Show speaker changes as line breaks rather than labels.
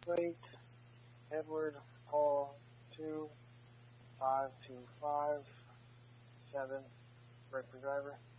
plate, Edward Paul 2 525 7, right for driver.